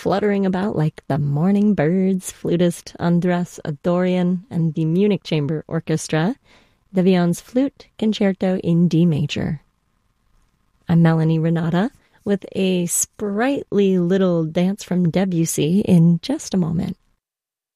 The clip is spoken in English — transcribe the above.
fluttering about like the morning birds, flutist Andras Adorian and the Munich Chamber Orchestra, De Vion's Flute Concerto in D major. I'm Melanie Renata with a sprightly little dance from Debussy in just a moment.